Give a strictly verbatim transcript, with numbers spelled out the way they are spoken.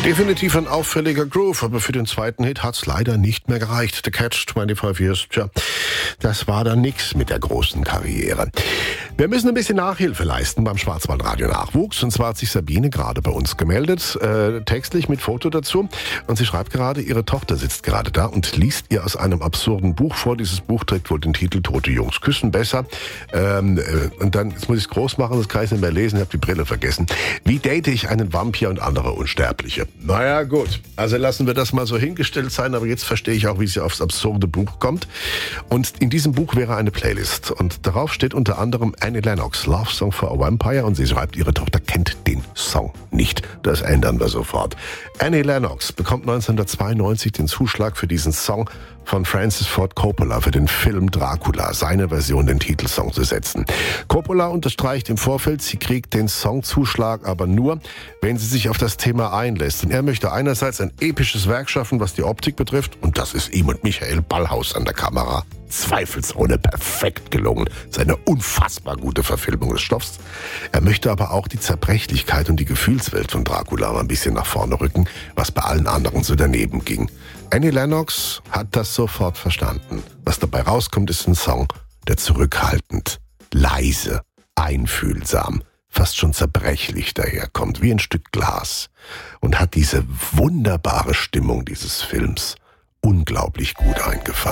Definitiv ein auffälliger Groove, aber für den zweiten Hit hat's leider nicht mehr gereicht. The Catch fünfundzwanzig Years, tja, das war dann nix mit der großen Karriere. Wir müssen ein bisschen Nachhilfe leisten beim Schwarzwaldradio Nachwuchs. Und zwar hat sich Sabine gerade bei uns gemeldet, äh, textlich mit Foto dazu. Und sie schreibt gerade, ihre Tochter sitzt gerade da und liest ihr aus einem absurden Buch vor. Dieses Buch trägt wohl den Titel Tote Jungs küssen besser. Ähm, äh, und dann, jetzt muss ich es groß machen, das kann ich nicht mehr lesen, ich habe die Brille vergessen. Wie date ich einen Vampir und andere Unsterbliche? Naja, gut. Also lassen wir das mal so hingestellt sein, aber jetzt verstehe ich auch, wie sie aufs absurde Buch kommt. Und in diesem Buch wäre eine Playlist. Und darauf steht unter anderem Annie Lennox, Love Song for a Vampire. Und sie schreibt, ihre Tochter kennt den Song nicht. Das ändern wir sofort. Annie Lennox bekommt neunzehnhundertzweiundneunzig den Zuschlag für diesen Song von Francis Ford Coppola für den Film Dracula, seine Version den Titelsong zu setzen. Coppola unterstreicht im Vorfeld, sie kriegt den Songzuschlag aber nur, wenn sie sich auf das Thema einlässt. Und er möchte einerseits ein episches Werk schaffen, was die Optik betrifft, und das ist ihm und Michael Ballhaus an der Kamera zweifelsohne perfekt gelungen. Es ist eine unfassbar gute Verfilmung des Stoffs. Er möchte aber auch die Zerbrechlichkeit und die Gefühlswelt von Dracula mal ein bisschen nach vorne rücken, was bei allen anderen so daneben ging. Annie Lennox hat das sofort verstanden. Was dabei rauskommt, ist ein Song, der zurückhaltend, leise, einfühlsam, fast schon zerbrechlich daherkommt, wie ein Stück Glas, und hat diese wunderbare Stimmung dieses Films unglaublich gut eingefangen.